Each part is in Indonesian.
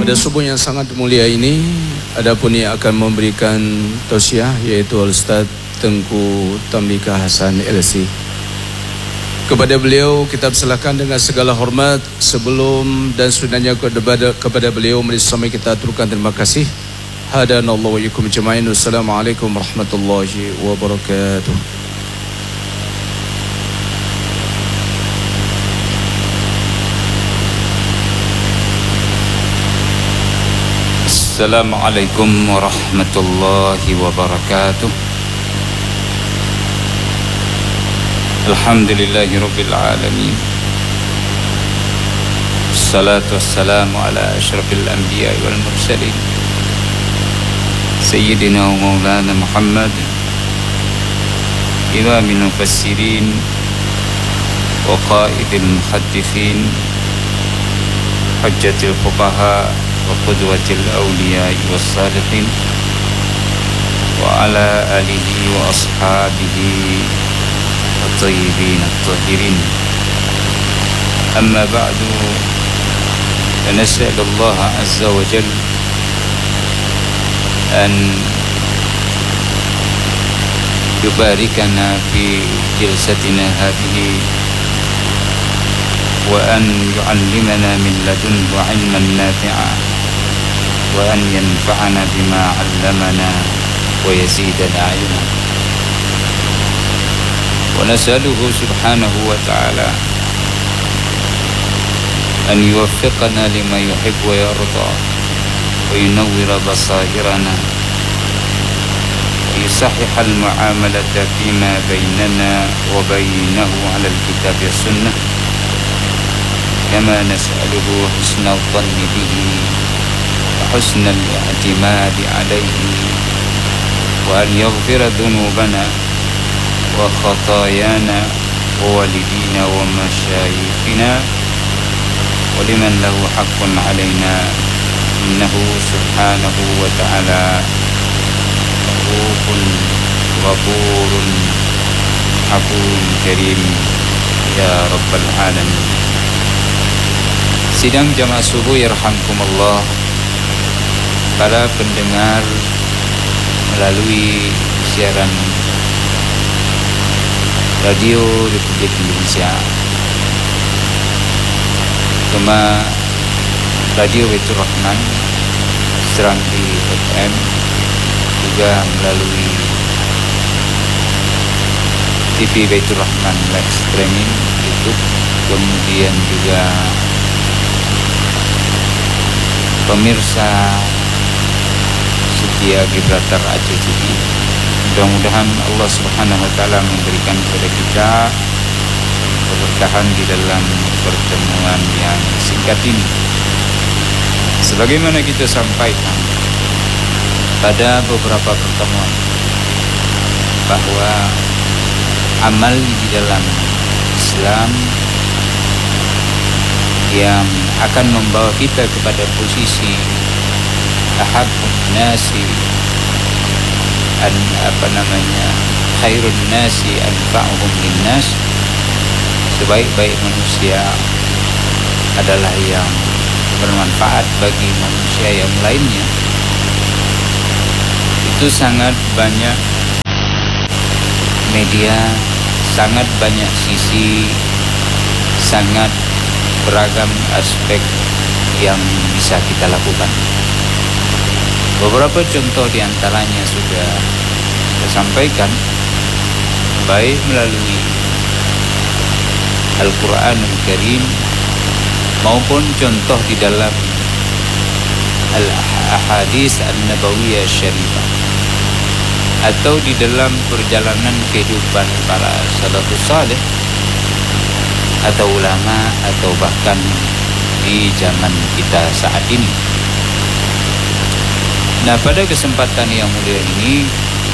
Pada subuh yang sangat mulia ini, adapun yang akan memberikan tausiah yaitu Al-Ustaz Tengku Tambika Hasan LC. Kepada beliau kita persilakan dengan segala hormat. Sebelum dan sudahnya kepada beliau, mari sama kita aturkan terima kasih. Hadanallahu wa iyyakum jami'an. Wassalamualaikum warahmatullahi wabarakatuh. Assalamualaikum warahmatullahi wabarakatuh. Alhamdulillahi rabbil alamin. Assalatu wassalamu ala asyrafil anbiya wal mursalin Sayyidina wa maulana Muhammad imamil mufassirin wa qaidil muhaddithin hujjatil fuqaha wa qudwatil awliya'i was salihin wa ala alihi wa ashabihi at-tayyibin at-tahirin. Amma ba'du, nas'alu Allah azza wa jalla an yubarikana fi jilsatina hadhihi wa an yu'allimana min ladunhu 'ilman nafi'a wa an yanfa'ana bima 'allamana wa yazidana 'ilma. Wa nas'aluhu subhanahu wa ta'ala an yuwaffiqana lima yuhibbu wa yarda wa yunawwira basairana wa yusahhiha al-mu'amalata fima bainana wa bainahu 'ala al-kitab was sunnah. Kama nas'aluhu husnal dhanni bihi wa husnal i'timadi alayhi wa an yaghfira dhunubana wa khatayana wa walidina wa masyayikhina wa liman lahu haqqun alayna innahu subhanahu wa ta'ala rahufun ghafurun hafuun karim ya rabbal alamin. Sidang jamaah subuh yarhamkumullah, para pendengar melalui siaran Radio Republik Indonesia, terutama Radio Baitur Rahman, Serambi FM, juga melalui TV Baitur Rahman live streaming YouTube, kemudian juga pemirsa setia Gibraltar Aceh TV. Mudah-mudahan Allah Subhanahu wa taala memberikan kepada kita keberkahan di dalam pertemuan yang singkat ini. Sebagaimana kita sampaikan pada beberapa pertemuan bahwa amal di dalam Islam yang akan membawa kita kepada posisi ahabbun nasi khairun nasi anfa'uhum linnas, sebaik-baik manusia adalah yang bermanfaat bagi manusia yang lainnya. Itu sangat banyak media, sangat banyak sisi, sangat beragam aspek yang bisa kita lakukan. Beberapa contoh diantaranya sudah saya sampaikan, baik melalui Al-Quranul Karim maupun contoh di dalam Al-Ahadits An-Nabawiyah Syarifah, atau di dalam perjalanan kehidupan para salafus saleh atau ulama, atau bahkan di zaman kita saat ini. Nah, pada kesempatan yang mulia ini,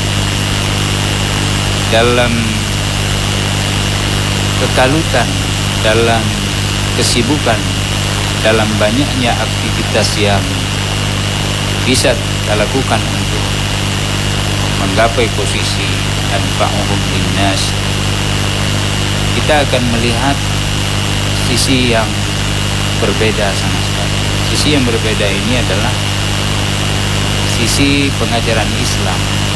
dalam kekalutan, dalam kesibukan, dalam banyaknya aktivitas yang bisa kita lakukan untuk menggapai posisi anfa'uhum linnas, kita akan melihat sisi yang berbeda sama sekali. Sisi yang berbeda ini adalah sisi pengajaran Islam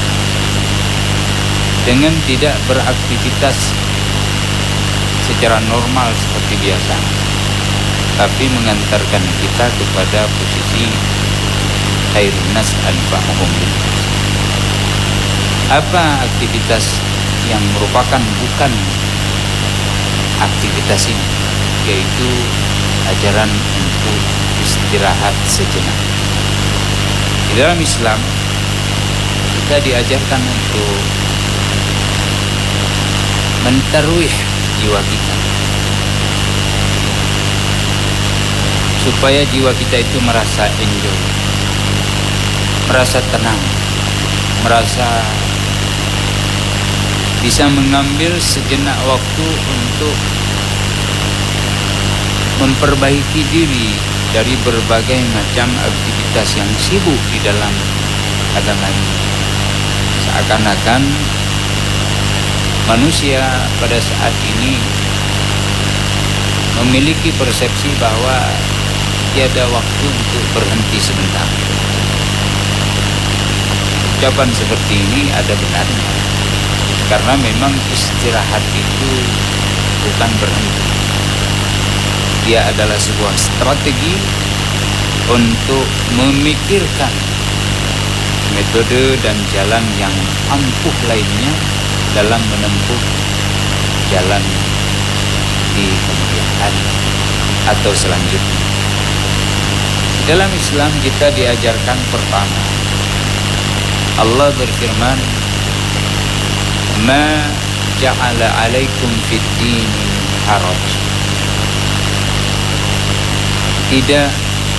dengan tidak beraktivitas secara normal seperti biasa, tapi mengantarkan kita kepada posisi khairun nas anfa'uhum. Apa aktivitas yang merupakan bukan aktivitas ini, yaitu ajaran untuk istirahat sejenak. Di dalam Islam kita diajarkan untuk mentarwih jiwa kita, supaya jiwa kita itu merasa enjoy, merasa tenang, merasa bisa mengambil sejenak waktu untuk memperbaiki diri dari berbagai macam aktivitas yang sibuk di dalam agama ini. Seakan-akan manusia pada saat ini memiliki persepsi bahwa tiada waktu untuk berhenti sebentar. Ucapan seperti ini ada benarnya, karena memang istirahat itu bukan berhenti. Dia adalah sebuah strategi untuk memikirkan metode dan jalan yang ampuh lainnya dalam menempuh jalan di kemudian hari atau selanjutnya. Dalam Islam kita diajarkan pertama, Allah berfirman, "Ma ja'ala 'alaikum fid-din haraj." Tidak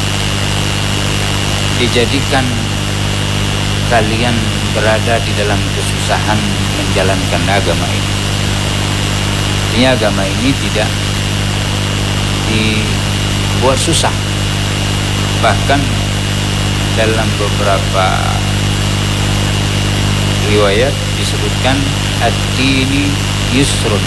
dijadikan kalian berada di dalam kesusahan menjalankan agama ini. Ini agama ini tidak dibuat susah. Bahkan dalam beberapa riwayat disebutkan ad-dini yusrun.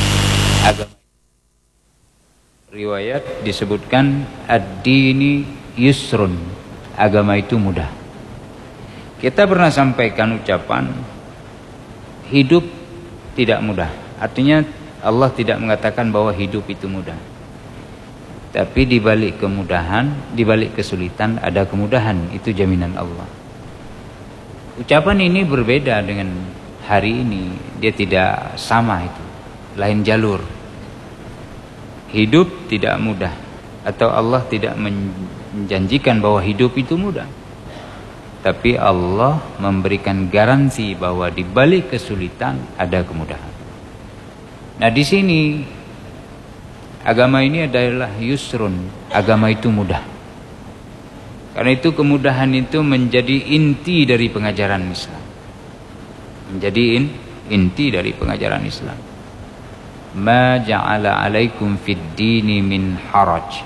Riwayat disebutkan ad-dini yusrun. Agama itu mudah. Kita pernah sampaikan ucapan hidup tidak mudah. Artinya Allah tidak mengatakan bahwa hidup itu mudah. Tapi di balik kemudahan, di balik kesulitan ada kemudahan. Itu jaminan Allah. Ucapan ini berbeda dengan hari ini. Dia tidak sama itu. Lain jalur. Hidup tidak mudah. Atau Allah tidak menjanjikan bahwa hidup itu mudah. Tapi Allah memberikan garansi bahwa di balik kesulitan ada kemudahan. Nah di sini agama ini adalah yusrun. Agama itu mudah. Karena itu kemudahan itu menjadi inti dari pengajaran Islam. Menjadi inti dari pengajaran Islam. Ma ja'ala 'alaikum fid-dini min haraj.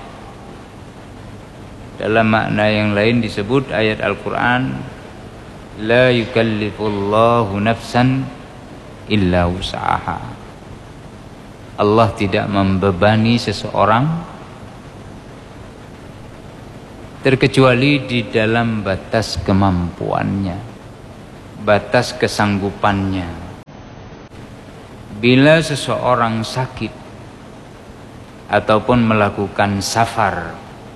Dalam makna yang lain disebut ayat Al-Quran, la yukallifullahu nafsan illa wus'aha. Allah tidak membebani seseorang terkecuali di dalam batas kemampuannya, batas kesanggupannya. Bila seseorang sakit ataupun melakukan safar,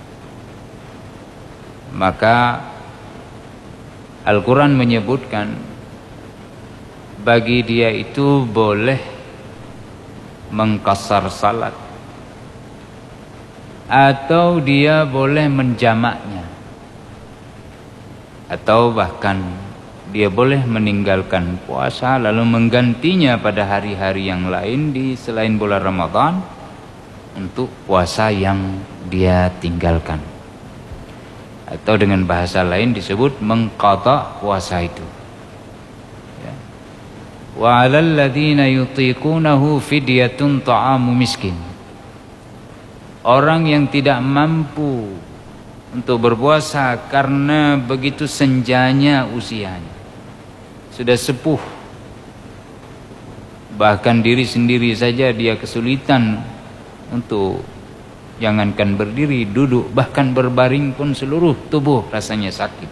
maka Al-Quran menyebutkan bagi dia itu boleh mengqasar salat atau dia boleh menjamaknya, atau bahkan dia boleh meninggalkan puasa lalu menggantinya pada hari-hari yang lain di selain bulan Ramadan untuk puasa yang dia tinggalkan. Atau dengan bahasa lain disebut mengqadha puasa itu. Ya. Wa 'alal ladzina yutiqunahu fidyatun ta'amu miskin. Orang yang tidak mampu untuk berpuasa karena begitu senjanya usianya, sudah sepuh, bahkan diri sendiri saja dia kesulitan untuk Jangankan berdiri, duduk, bahkan berbaring pun seluruh tubuh rasanya sakit.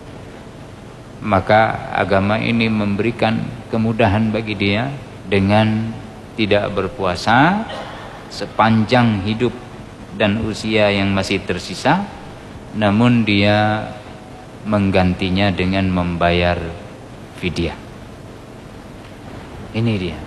Maka agama ini memberikan kemudahan bagi dia dengan tidak berpuasa sepanjang hidup dan usia yang masih tersisa, namun dia menggantinya dengan membayar fidyah. Ini dia.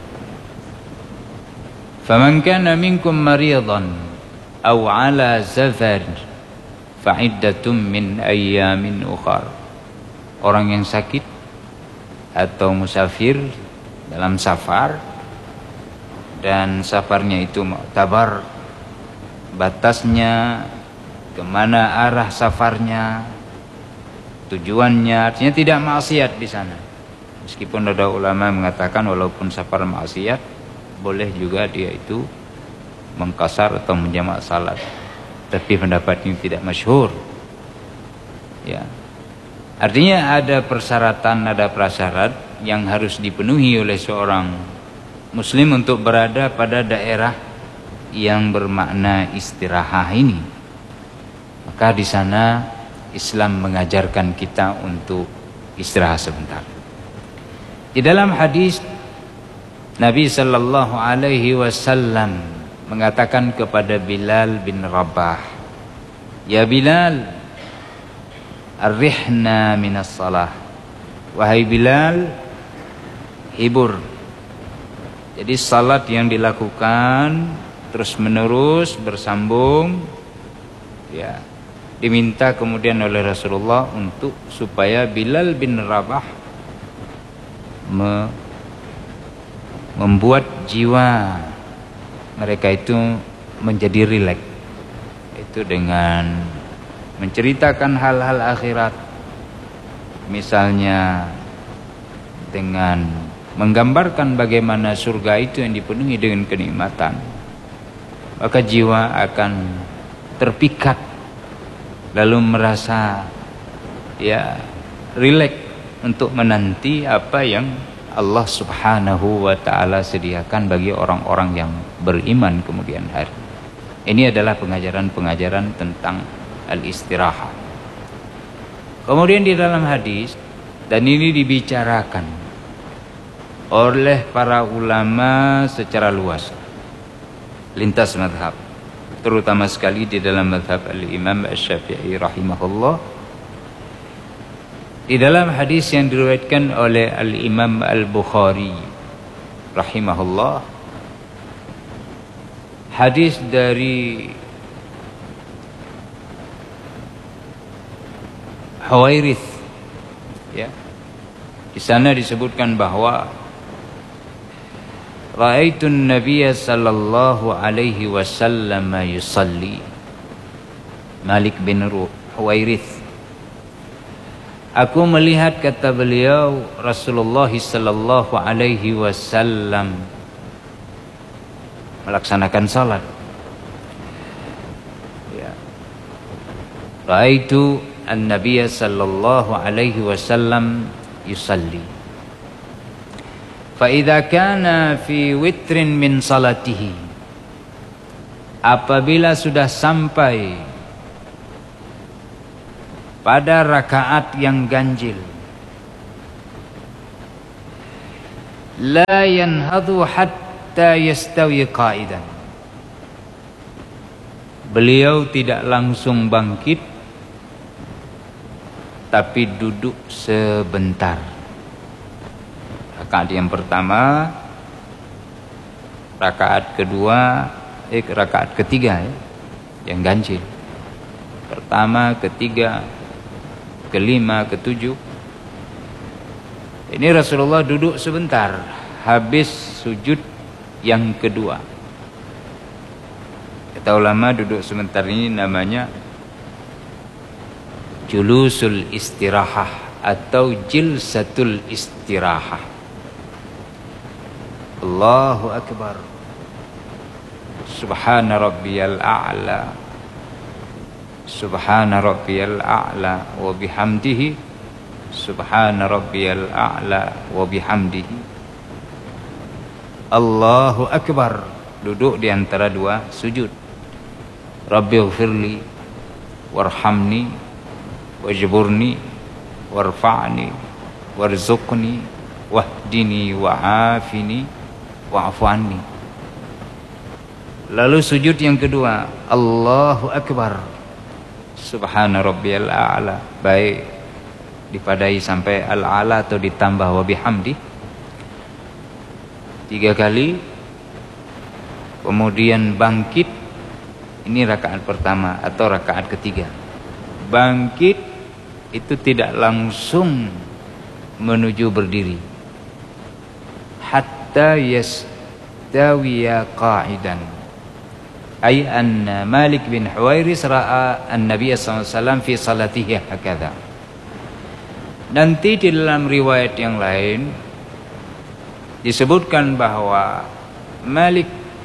Faman kana minkum maridan aw ala safar fa'iddatum min ayyamin ukhar. Orang yang sakit atau musafir dalam safar, dan safarnya itu mu'tabar, batasnya kemana arah safarnya, tujuannya, artinya tidak maksiat di sana. Meskipun ada ulama mengatakan walaupun safar maksiat, boleh juga dia itu mengqasar atau menjamak salat, tapi pendapat ini tidak masyhur. Ya, artinya ada persyaratan, ada prasyarat yang harus dipenuhi oleh seorang muslim untuk berada pada daerah yang bermakna istirahah ini. Maka di sana Islam mengajarkan kita untuk istirahat sebentar. Di dalam hadis Nabi sallallahu alaihi wasallam mengatakan kepada Bilal bin Rabah, "Ya Bilal, arrihna minas salah." Wahai Bilal, hibur. Jadi salat yang dilakukan terus menerus bersambung, ya, diminta kemudian oleh Rasulullah untuk supaya Bilal bin Rabah membuat jiwa mereka itu menjadi rileks, itu dengan menceritakan hal-hal akhirat, misalnya dengan menggambarkan bagaimana surga itu yang dipenuhi dengan kenikmatan, maka jiwa akan terpikat lalu merasa ya rileks untuk menanti apa yang Allah Subhanahu wa ta'ala sediakan bagi orang-orang yang beriman kemudian hari. Ini adalah pengajaran-pengajaran tentang al-istirahah. Kemudian di dalam hadis, dan ini dibicarakan oleh para ulama secara luas lintas mazhab, terutama sekali di dalam mazhab al-Imam Asy-Syafi'i rahimahullah. Di dalam hadis yang diriwayatkan oleh al-Imam Al-Bukhari rahimahullah, hadis dari Huwairits, ya, di sana disebutkan bahwa ra'aitun nabiyya sallallahu alaihi wasallam yusalli. Malik bin Huwairits, aku melihat, kata beliau, Rasulullah sallallahu alaihi wasallam melaksanakan salat. Ya. Ra'aitu an-nabiy sallallahu alaihi wasallam yusalli. Fa idza kana fi witrin min salatihi, apabila sudah sampai pada rakaat yang ganjil, la yanhadhu hatta yastawi qa'idan, beliau tidak langsung bangkit tapi duduk sebentar. Rakaat yang pertama, rakaat kedua, rakaat ketiga, ya, yang ganjil. Pertama, ketiga, kelima, ketujuh. Ini Rasulullah duduk sebentar habis sujud yang kedua. Kata ulama, duduk sebentar ini namanya julusul istirahah atau jilsatul istirahah. Allahu akbar, subhana rabbiyal a'la, subhana rabbiyal a'la wa bihamdihi, subhana rabbiyal a'la wa bihamdihi, Allahu akbar. Duduk di antara dua sujud. Rabbighfirli warhamni wajburni warfa'ni warzuqni wahdini wa'afini wa'fu anni. Lalu sujud yang kedua, Allahu Akbar, Subhana rabbiyal a'la, baik dipadai sampai al-a'la atau ditambah wa bihamdi 3 kali. Kemudian bangkit, ini rakaat pertama atau rakaat ketiga. Bangkit itu tidak langsung menuju berdiri, hatta yastawiya qa'idan. Ay anna Malik bin Huwairis ra'a an-nabiy sallallahu alaihi wasallam fi salatihi hakadha. Nanti di dalam riwayat yang lain disebutkan bahwa Malik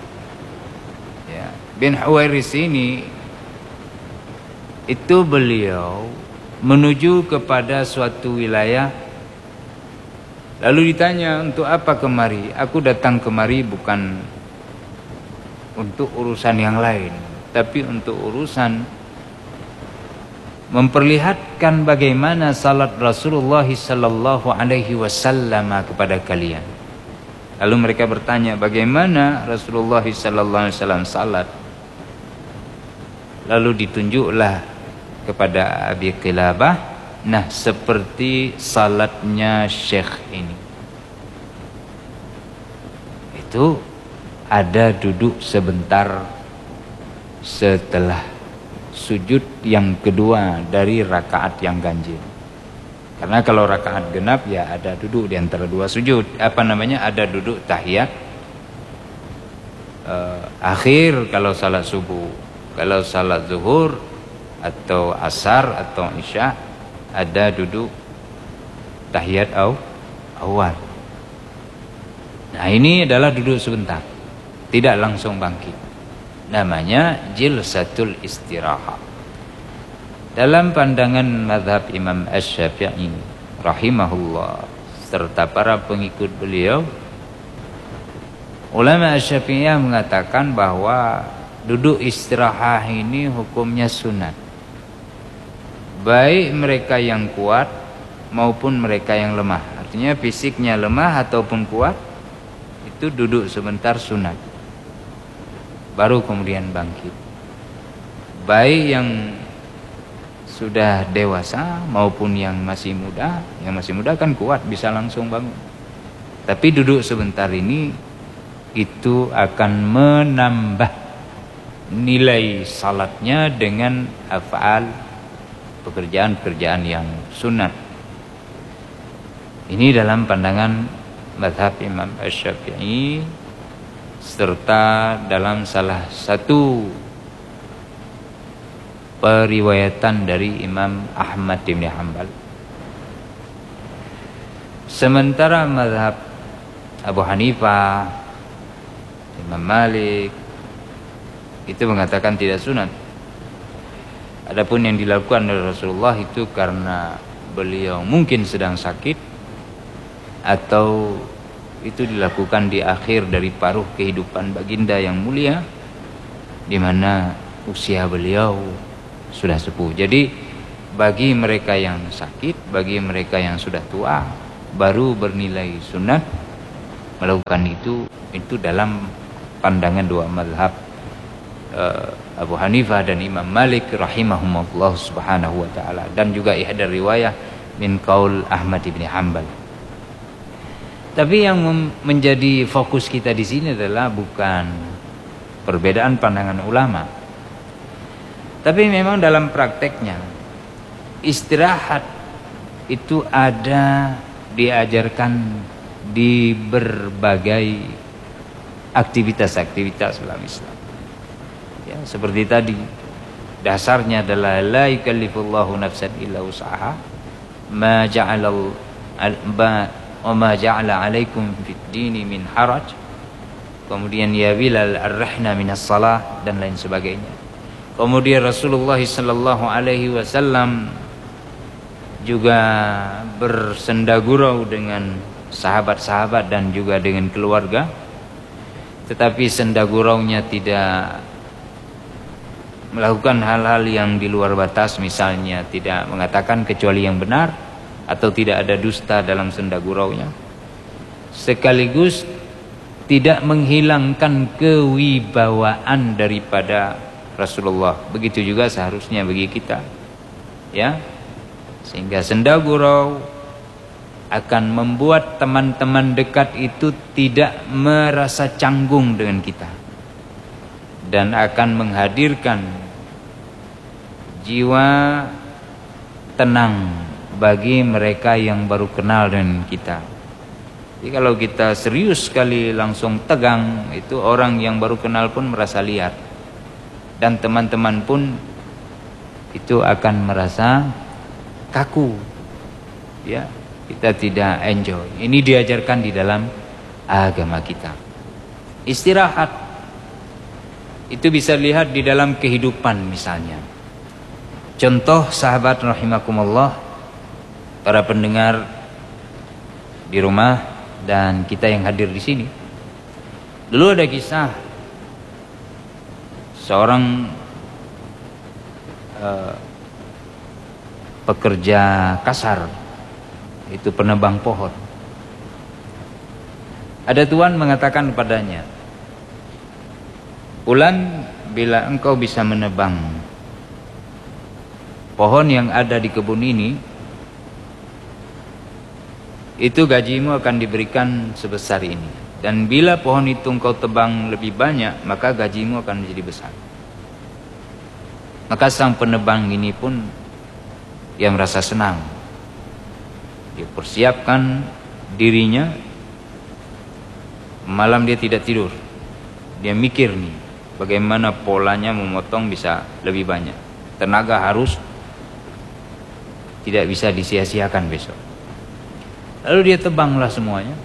bin Huwairis ini itu beliau menuju kepada suatu wilayah, lalu ditanya, untuk apa kemari? Aku datang kemari bukan untuk urusan yang lain, tapi untuk urusan memperlihatkan bagaimana salat Rasulullah sallallahu alaihi wasallam kepada kalian. Lalu mereka bertanya, bagaimana Rasulullah sallallahu alaihi wasallam salat? Lalu ditunjuklah kepada Abi Qilabah, nah seperti salatnya Syekh ini. Itu ada duduk sebentar setelah sujud yang kedua dari rakaat yang ganjil. Karena kalau rakaat genap ya ada duduk di antara 2 sujud. Ada duduk tahiyat akhir kalau salat subuh. Kalau salat zuhur atau asar atau isya ada duduk tahiyat awal. Nah, ini adalah duduk sebentar, tidak langsung bangkit. Namanya jilsatul istirahat. Dalam pandangan mazhab Imam Asy-Syafi'i rahimahullah serta para pengikut beliau, ulama Asy-Syafi'iyah mengatakan bahwa duduk istirahat ini hukumnya sunat. Baik mereka yang kuat maupun mereka yang lemah. Artinya fisiknya lemah ataupun kuat, itu duduk sebentar sunat, baru kemudian bangkit. Baik yang sudah dewasa maupun yang masih muda. Yang masih muda kan kuat, bisa langsung bangun. Tapi duduk sebentar ini itu akan menambah nilai salatnya dengan af'al, pekerjaan-pekerjaan yang sunat. Ini dalam pandangan mazhab Imam Asy-Syafi'i serta dalam salah satu periwayatan dari Imam Ahmad bin Hanbal. Sementara mazhab Abu Hanifah, Imam Malik itu mengatakan tidak sunat. Adapun yang dilakukan oleh Rasulullah itu karena beliau mungkin sedang sakit, atau itu dilakukan di akhir dari paruh kehidupan baginda yang mulia, di mana usia beliau sudah sepuh. Jadi bagi mereka yang sakit, bagi mereka yang sudah tua, baru bernilai sunat melakukan itu dalam pandangan 2 mazhab, Abu Hanifah dan Imam Malik rahimahumullah subhanahu wa ta'ala, dan juga ihdar riwayah min qaul Ahmad bin Hanbal. Tapi yang menjadi fokus kita di sini adalah bukan perbedaan pandangan ulama, tapi memang dalam prakteknya istirahat itu ada diajarkan di berbagai aktivitas-aktivitas dalam Islam. Ya, seperti tadi, dasarnya adalah la yukallifullahu nafsan illa wus'aha ma ja'ala 'alaikum fid dini min haraj. Kemudian ya Bilal ar-rihna minas salah dan lain sebagainya. Kemudian Rasulullah sallallahu alaihi wasallam juga bersendagurau dengan sahabat-sahabat dan juga dengan keluarga, tetapi sendaguraunya tidak melakukan hal-hal yang di luar batas, misalnya tidak mengatakan kecuali yang benar atau tidak ada dusta dalam senda guraunya, sekaligus tidak menghilangkan kewibawaan daripada Rasulullah. Begitu juga seharusnya bagi kita, ya, sehingga senda gurau akan membuat teman-teman dekat itu tidak merasa canggung dengan kita dan akan menghadirkan jiwa tenang bagi mereka yang baru kenal dengan kita. Jadi kalau kita serius sekali langsung tegang, itu orang yang baru kenal pun merasa liar, dan teman-teman pun itu akan merasa kaku, ya, kita tidak enjoy. Ini diajarkan di dalam agama kita. Istirahat itu bisa lihat di dalam kehidupan, misalnya contoh sahabat rahimakumullah, para pendengar di rumah dan kita yang hadir di sini. Dulu ada kisah seorang pekerja kasar, itu penebang pohon. Ada tuan mengatakan kepadanya, "Ulan, bila engkau bisa menebang pohon yang ada di kebun ini, itu gajimu akan diberikan sebesar ini. Dan bila pohon itu engkau tebang lebih banyak, maka gajimu akan menjadi besar." Maka sang penebang ini pun dia merasa senang. Dia persiapkan dirinya. Malam dia tidak tidur. Dia mikir nih, bagaimana polanya memotong bisa lebih banyak. Tenaga harus tidak bisa disia-siakan besok. Lalu dia tebanglah semuanya.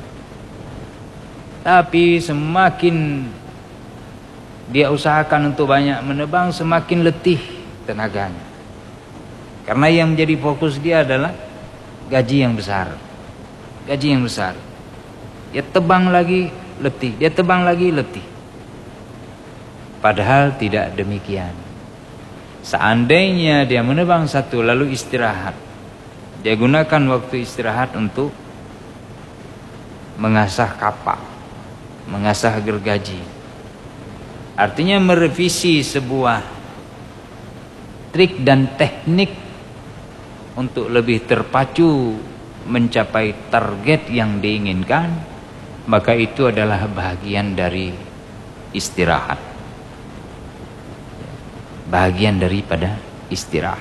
Tapi semakin dia usahakan untuk banyak menebang, semakin letih tenaganya. Karena yang menjadi fokus dia adalah gaji yang besar. Gaji yang besar. Dia tebang lagi letih, dia tebang lagi letih. Padahal tidak demikian. Seandainya dia menebang satu lalu istirahat, dia gunakan waktu istirahat untuk mengasah kapak, mengasah gergaji. Artinya merevisi sebuah trik dan teknik untuk lebih terpacu mencapai target yang diinginkan, maka itu adalah bagian dari istirahat. Bagian daripada istirahat.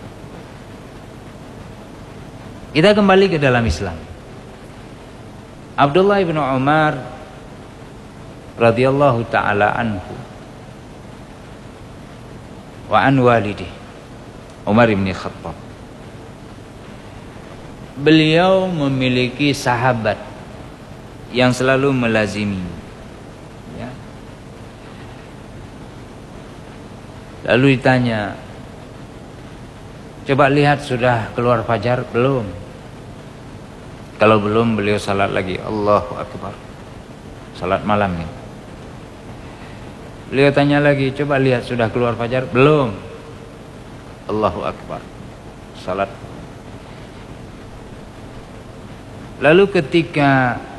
Kita kembali ke dalam Islam. Abdullah bin Umar radhiyallahu taala anhu wa an walidih Umar bin Khattab, beliau memiliki sahabat yang selalu melazimi, ya. Lalu ditanya, coba lihat sudah keluar fajar belum? Kalau belum, beliau salat lagi, Allahu Akbar, salat malam nih. Beliau tanya lagi, coba lihat sudah keluar fajar belum? Allahu Akbar, salat. Lalu ketika